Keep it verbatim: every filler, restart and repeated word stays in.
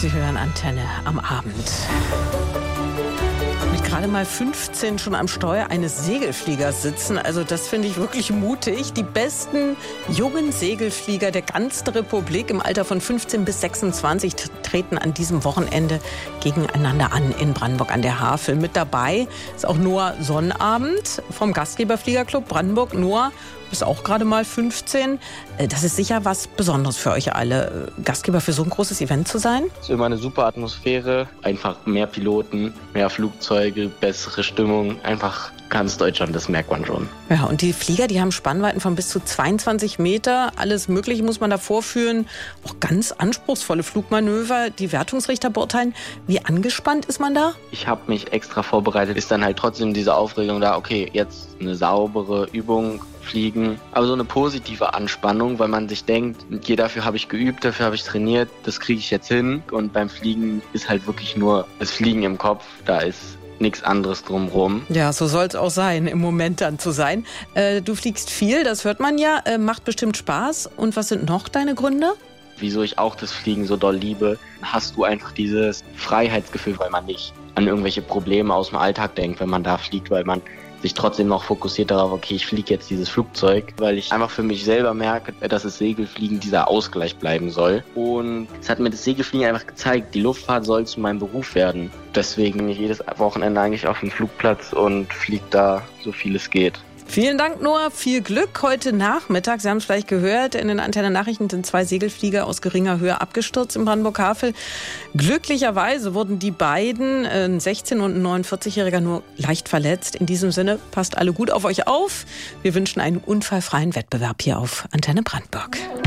Sie hören Antenne am Abend. Mit gerade mal fünfzehn schon am Steuer eines Segelfliegers sitzen, also das finde ich wirklich mutig. Die besten jungen Segelflieger der ganzen Republik im Alter von fünfzehn bis sechsundzwanzig treten an diesem Wochenende gegeneinander an in Brandenburg an der Havel. Mit dabei ist auch Noah Sonnabend vom Gastgeberfliegerclub Brandenburg. Noah, du bist auch gerade mal fünfzehn. Das ist sicher was Besonderes für euch alle, Gastgeber für so ein großes Event zu sein. Es ist immer eine super Atmosphäre, einfach mehr Piloten, mehr Flugzeuge, bessere Stimmung, einfach ganz Deutschland, das merkt man schon. Ja, und die Flieger, die haben Spannweiten von bis zu zweiundzwanzig Meter. Alles Mögliche muss man da vorführen. Auch ganz anspruchsvolle Flugmanöver. Die Wertungsrichter beurteilen. Wie angespannt ist man da? Ich habe mich extra vorbereitet. Ist dann halt trotzdem diese Aufregung da, okay, jetzt eine saubere Übung, fliegen. Aber so eine positive Anspannung, weil man sich denkt, okay, dafür habe ich geübt, dafür habe ich trainiert, das kriege ich jetzt hin. Und beim Fliegen ist halt wirklich nur das Fliegen im Kopf. Da ist nichts anderes drumherum. Ja, so soll es auch sein, im Moment dann zu sein. Äh, du fliegst viel, das hört man ja, äh, macht bestimmt Spaß. Und was sind noch deine Gründe? Wieso ich auch das Fliegen so doll liebe, hast du einfach dieses Freiheitsgefühl, weil man nicht an irgendwelche Probleme aus dem Alltag denkt, wenn man da fliegt, weil man sich trotzdem noch fokussiert darauf, okay, ich fliege jetzt dieses Flugzeug, weil ich einfach für mich selber merke, dass das Segelfliegen dieser Ausgleich bleiben soll. Und es hat mir das Segelfliegen einfach gezeigt, die Luftfahrt soll zu meinem Beruf werden. Deswegen bin ich jedes Wochenende eigentlich auf dem Flugplatz und fliege da so viel es geht. Vielen Dank, Noah. Viel Glück heute Nachmittag. Sie haben es vielleicht gehört, in den Antenne-Nachrichten sind zwei Segelflieger aus geringer Höhe abgestürzt in Brandenburg-Havel. Glücklicherweise wurden die beiden, ein sechzehn- und ein neunundvierzigjähriger, nur leicht verletzt. In diesem Sinne, passt alle gut auf euch auf. Wir wünschen einen unfallfreien Wettbewerb hier auf Antenne Brandenburg.